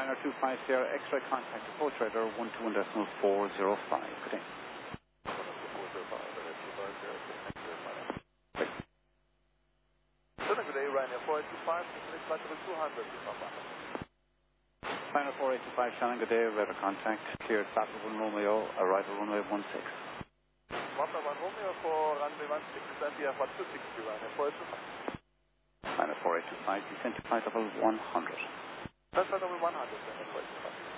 Final 25 Sierra X-ray contact approach radar 121.405. Good day. Good day, Ryanair 485, select flight level 200, Final 485 Shannon, good day, radar contact, cleared Papa 1 Romeo, arrival runway 16. Papa 1 Romeo for runway 16, descent VFR 260, Ryanair 485. Final 4825, descent to flight level 100. Flight level 100, Ryanair 485.